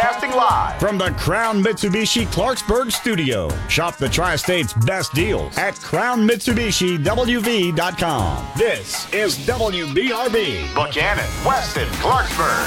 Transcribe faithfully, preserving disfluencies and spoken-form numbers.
Broadcasting live from the Crown Mitsubishi Clarksburg studio. Shop the Tri-State's best deals at crown mitsubishi w v dot com. This is W B R B. Buchanan, Weston, Clarksburg.